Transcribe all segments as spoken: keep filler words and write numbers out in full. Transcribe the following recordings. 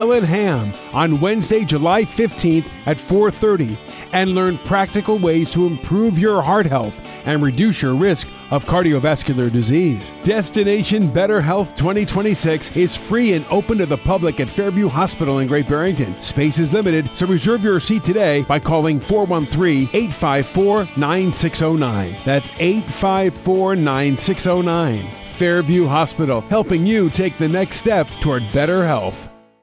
Helen Ham on Wednesday, July fifteenth at four thirty and learn practical ways to improve your heart health and reduce your risk of cardiovascular disease. Destination Better Health twenty twenty-six is free and open to the public at Fairview Hospital in Great Barrington. Space is limited, so reserve your seat today by calling four one three, eight five four, nine six zero nine. That's eight five four, nine six zero nine. Fairview Hospital, helping you take the next step toward better health.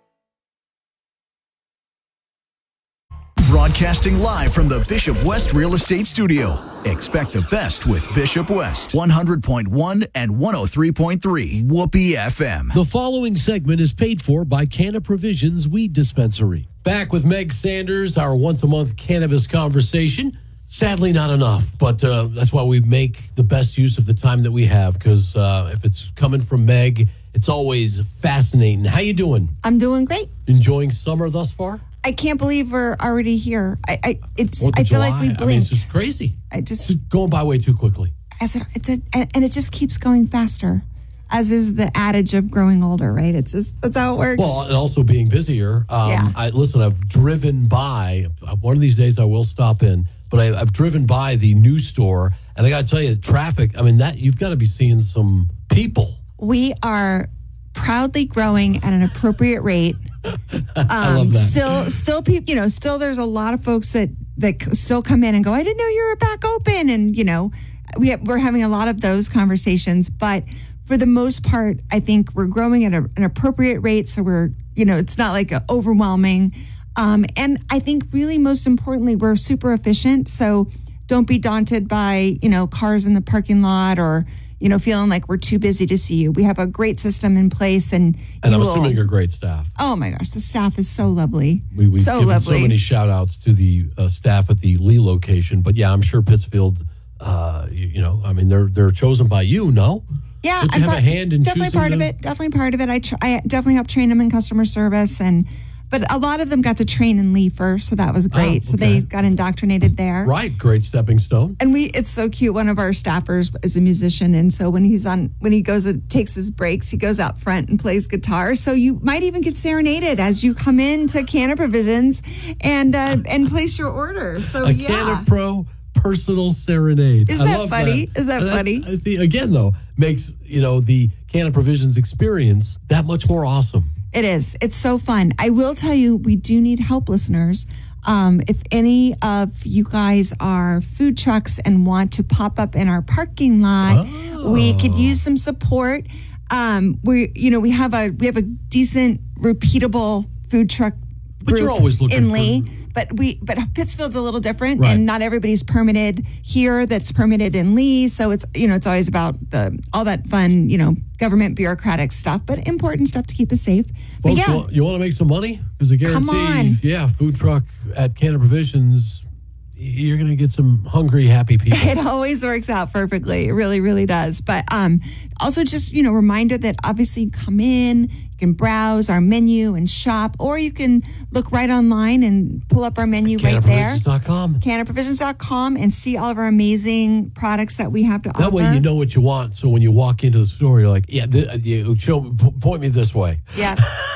Broadcasting live from the Bishop West Real Estate Studio. Expect the best with Bishop West. one hundred point one and one oh three point three. Whoopee F M. The following segment is paid for by Canna Provisions Weed Dispensary. Back with Meg Sanders, our once-a-month cannabis conversation. Sadly, not enough, but uh, that's why we make the best use of the time that we have, because uh, if it's coming from Meg, it's always fascinating. How you doing? I'm doing great. Enjoying summer thus far? I can't believe we're already here. I, I it's. Fourth of I feel July. like we I mean, blinked. it's just crazy. I just, It's just going by way too quickly. I said it's a, and and it just keeps going faster, as is the adage of growing older, right? It's just that's how it works. Well, and also being busier. Um, Yeah. I listen. I've driven by. One of these days, I will stop in. But I, I've driven by the new store, and I got to tell you, traffic. I mean, that you've got to be seeing some people. We are proudly growing at an appropriate rate. Um, I love that. Still, still, people. You know, still, there's a lot of folks that that c- still come in and go, "I didn't know you were back open," and you know, we have, we're having a lot of those conversations. But for the most part, I think we're growing at a, an appropriate rate. So we're, you know, it's not like a overwhelming. Um, and I think really most importantly, we're super efficient. So don't be daunted by, you know, cars in the parking lot or, you know, feeling like we're too busy to see you. We have a great system in place. And, And you I'm will- assuming you're great staff. Oh my gosh, the staff is so lovely. We, we've so given lovely. so many shout outs to the uh, staff at the Lee location. But yeah, I'm sure Pittsfield, uh, you, you know, I mean, they're they're chosen by you, no? Yeah, Don't you I'm have part- a hand in definitely choosing part of them? it. Definitely part of it. I tr- I definitely help train them in customer service, and but a lot of them got to train in Lee first, so that was great. Oh, So okay. they got indoctrinated there. Right, great stepping stone. And we, it's so cute. One of our staffers is a musician, and so when he's on, when he goes and takes his breaks, he goes out front and plays guitar. So you might even get serenaded as you come into Canna Provisions and uh, and place your order. So A yeah, Canna Pro personal serenade. Is I that love funny? Is that And funny? I see. Again, though, makes you know the Canna Provisions experience that much more awesome. it is. It's so fun. I will tell you, we do need help, listeners. Um, if any of you guys are food trucks and want to pop up in our parking lot, Oh. we could use some support. Um, we, you know, we have a we have a decent, repeatable food truck But group you're always looking in for- Lee. But we, but Pittsfield's a little different, Right. and not everybody's permitted here. That's permitted in Lee, so it's you know it's always about the all that fun you know government bureaucratic stuff, but important stuff to keep us safe. But Folks, yeah, you, want, you want to make some money? Because I guarantee, Come on. yeah, food truck at Canna Provisions, you're going to get some hungry, happy people. it always works out perfectly. It really, really does. But um, also just, you know, reminder that obviously you come in, you can browse our menu and shop, or you can look right online and pull up our menu right there. Canna Provisions dot com. canna provisions dot com and see all of our amazing products that we have to offer. That way you know what you want. So when you walk into the store, you're like, yeah, th- you show, p- point me this way. Yeah.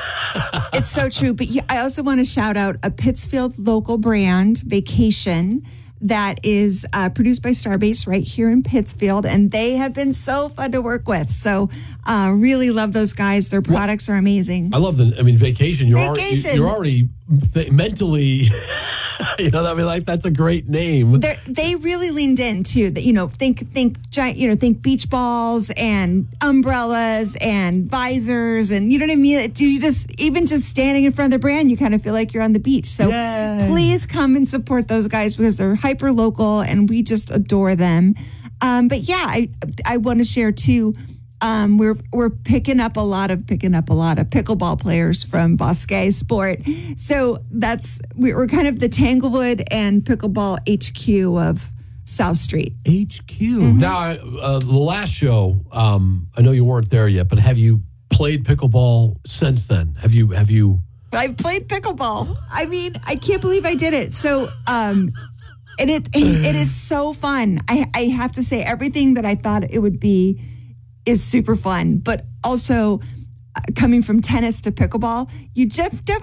It's so true. But yeah, I also want to shout out a Pittsfield local brand, Vacation, that is uh, produced by Starbase right here in Pittsfield. And they have been so fun to work with. So uh, really love those guys. Their products are amazing. I love the, I mean, vacation. You're Vacation. already, you're already f- mentally, you know, I mean, like, that's a great name. They're, they really leaned in too. That you know, think think giant, you know, think beach balls and umbrellas and visors and you know what I mean. It- You just even just standing in front of the brand, you kind of feel like you're on the beach. So Yay. please come and support those guys because they're hyper local and we just adore them. Um, but yeah, I I want to share too. Um, we're we're picking up a lot of picking up a lot of pickleball players from Bosque Sport, so that's we're kind of the Tanglewood and pickleball H Q of South Street. H Q. Mm-hmm. Now, uh, the last show, um, I know you weren't there yet, but have you played pickleball since then? Have you? Have you? I played pickleball. I mean, I can't believe I did it. So, um, and it and it is so fun. I I have to say, everything that I thought it would be is super fun, but also uh, coming from tennis to pickleball, you just